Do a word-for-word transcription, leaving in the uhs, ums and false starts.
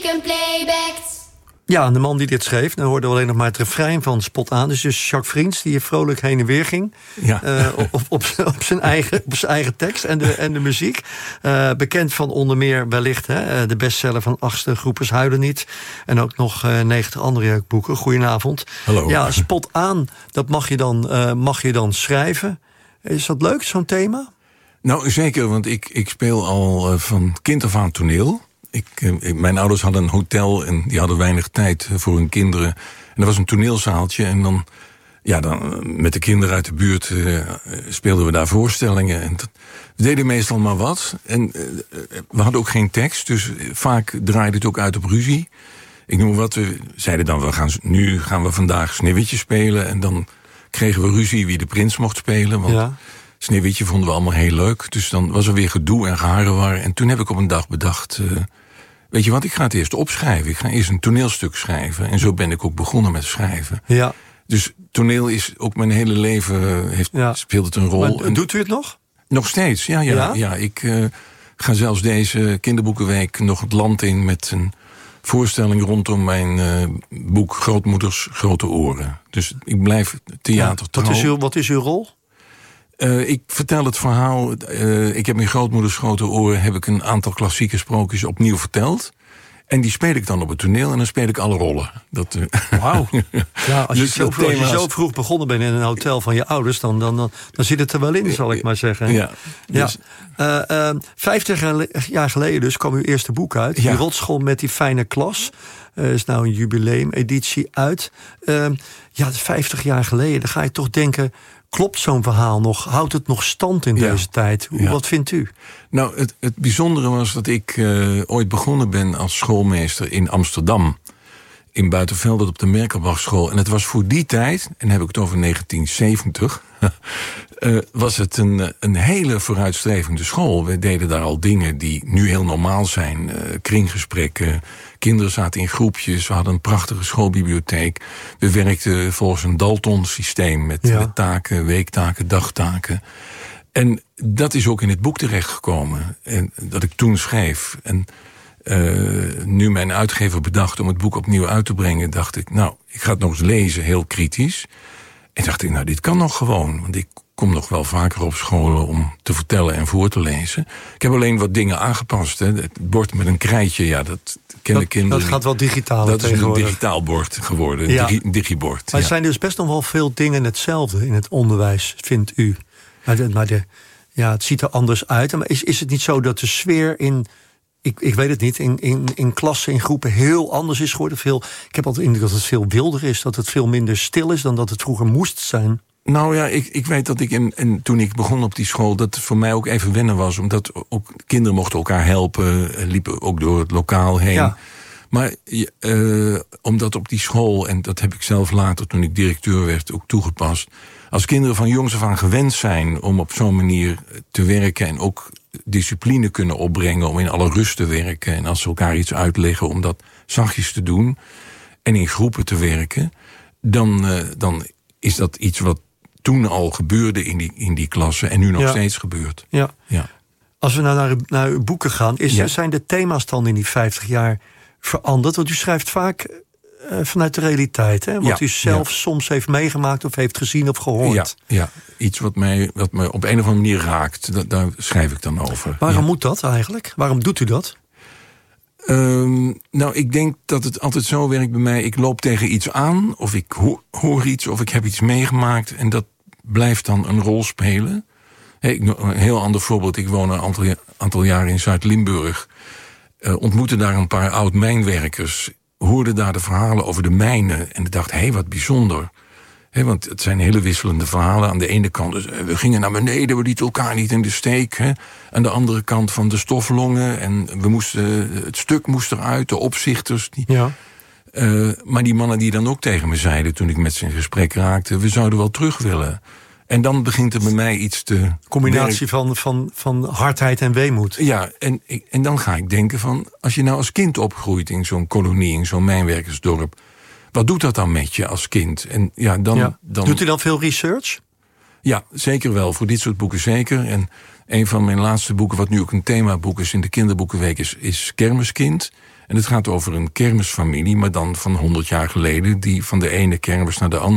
stiekem playbackt. Ja, en de man die dit schreef, dan hoorden we alleen nog maar het refrein van Spot aan. Dus, dus Jacques Vriends, die hier vrolijk heen en weer ging. Ja. Uh, op, op, op, zijn eigen, op zijn eigen tekst en de, en de muziek. Uh, bekend van onder meer wellicht hè, de bestseller van Achtste, Groepers Huilen Niet. En ook nog uh, negentig andere jeugdboeken. Goedenavond. Hallo. Ja, Spot aan, dat mag je dan, uh, mag je dan schrijven. Is dat leuk, zo'n thema? Nou, zeker, want ik, ik speel al uh, van kind af aan toneel. Ik, ik, mijn ouders hadden een hotel en die hadden weinig tijd voor hun kinderen. En er was een toneelzaaltje en dan, ja, dan met de kinderen uit de buurt uh, speelden we daar voorstellingen. En dat, we deden meestal maar wat. En uh, we hadden ook geen tekst, dus vaak draaide het ook uit op ruzie. Ik noem wat, we zeiden dan, we gaan, nu gaan we vandaag Sneeuwwitje spelen. En dan kregen we ruzie wie de prins mocht spelen, want... Ja. Sneeuwwitje vonden we allemaal heel leuk. Dus dan was er weer gedoe en geharrewar. En toen heb ik op een dag bedacht... Uh, weet je wat, ik ga het eerst opschrijven. Ik ga eerst een toneelstuk schrijven. En zo ben ik ook begonnen met schrijven. Ja. Dus toneel is ook mijn hele leven... Heeft, ja. speelt het een rol. Maar doet u het nog? Nog steeds, ja. ja, ja? ja ik uh, ga zelfs deze kinderboekenweek nog het land in... met een voorstelling rondom mijn uh, boek Grootmoeders Grote Oren. Dus ik blijf theatertrouw. Ja, wat, is uw, wat is uw rol? Uh, ik vertel het verhaal. Uh, ik heb in Grootmoeders Grote Oren heb ik een aantal klassieke sprookjes opnieuw verteld. En die speel ik dan op het toneel en dan speel ik alle rollen. Dat, uh, Wauw. Ja, als, dus je zo, als je zo vroeg begonnen bent in een hotel van je ouders... dan, dan, dan, dan zit het er wel in, zal ik maar zeggen. Ja, dus... ja. Uh, uh, vijftig jaar geleden dus kwam uw eerste boek uit. Ja. Die Rotschool met die fijne klas. Er uh, is nou een jubileumeditie uit. Uh, ja, vijftig jaar geleden, dan ga je toch denken... Klopt zo'n verhaal nog? Houdt het nog stand in ja. deze tijd? Hoe, ja. Wat vindt u? Nou, het, het bijzondere was dat ik uh, ooit begonnen ben als schoolmeester in Amsterdam. In Buitenveldert op de Merkelbachschool. En het was voor die tijd, en dan heb ik het over negentien zeventig... uh, was het een, een hele vooruitstrevende school. We deden daar al dingen die nu heel normaal zijn. Uh, kringgesprekken, kinderen zaten in groepjes. We hadden een prachtige schoolbibliotheek. We werkten volgens een Dalton-systeem met, ja. met taken, weektaken, dagtaken. En dat is ook in het boek terechtgekomen. En dat ik toen schreef. En uh, nu mijn uitgever bedacht om het boek opnieuw uit te brengen, dacht ik, nou, ik ga het nog eens lezen, heel kritisch. En dacht ik, nou, dit kan nog gewoon. Want ik kom nog wel vaker op scholen om te vertellen en voor te lezen. Ik heb alleen wat dingen aangepast. Hè. Het bord met een krijtje, ja, dat kennen dat, kinderen. Dat gaat wel digitaal. Dat is een digitaal bord geworden, ja. een digibord. Maar er ja. zijn dus best nog wel veel dingen hetzelfde in het onderwijs, vindt u. Maar, de, maar de, ja, het ziet er anders uit. Maar is, is het niet zo dat de sfeer in... Ik, ik weet het niet, in, in, in klassen, in groepen heel anders is geworden. Veel, ik heb altijd de indruk dat het veel wilder is. Dat het veel minder stil is dan dat het vroeger moest zijn. Nou ja, ik, ik weet dat ik, in, en toen ik begon op die school, dat het voor mij ook even wennen was. Omdat ook kinderen mochten elkaar helpen, liepen ook door het lokaal heen. Ja. Maar uh, omdat op die school, en dat heb ik zelf later toen ik directeur werd ook toegepast. Als kinderen van jongs af aan gewend zijn om op zo'n manier te werken en ook discipline kunnen opbrengen om in alle rust te werken. En als ze elkaar iets uitleggen om dat zachtjes te doen en in groepen te werken, dan, uh, dan is dat iets wat toen al gebeurde in die, in die klasse en nu nog ja. steeds gebeurt. Ja. Ja. Als we nou naar, naar uw boeken gaan, is, ja. zijn de thema's dan in die vijftig jaar veranderd? Want u schrijft vaak uh, vanuit de realiteit, hè? Wat ja. u zelf ja. soms heeft meegemaakt of heeft gezien of gehoord. Ja, ja. Iets wat mij, wat mij op een of andere manier raakt, dat, daar schrijf ik dan over. Waarom ja. moet dat eigenlijk? Waarom doet u dat? Um, nou, ik denk dat het altijd zo werkt bij mij. Ik loop tegen iets aan, of ik ho- hoor iets, of ik heb iets meegemaakt. En dat blijft dan een rol spelen. Hey, ik, een heel ander voorbeeld. Ik woon een aantal, aantal jaren in Zuid-Limburg. Uh, ontmoette daar een paar oud-mijnwerkers. Hoorde daar de verhalen over de mijnen. En ik dacht, hé, hey, wat bijzonder. He, want het zijn hele wisselende verhalen. Aan de ene kant, dus, we gingen naar beneden, we lieten elkaar niet in de steek. He. Aan de andere kant van de stoflongen. En we moesten, het stuk moest eruit, de opzichters. Die, ja. uh, maar die mannen die dan ook tegen me zeiden, toen ik met ze in gesprek raakte, we zouden wel terug willen. En dan begint er bij mij iets te... Combinatie van, van, van hardheid en weemoed. Ja, en, en dan ga ik denken van, als je nou als kind opgroeit in zo'n kolonie, in zo'n mijnwerkersdorp, wat doet dat dan met je als kind? En ja, dan, ja. dan... Doet u dan veel research? Ja, zeker wel. Voor dit soort boeken zeker. En een van mijn laatste boeken, wat nu ook een themaboek is in de kinderboekenweek, is, is Kermiskind. En het gaat over een kermisfamilie, maar dan van honderd jaar geleden, die van de ene kermis naar de andere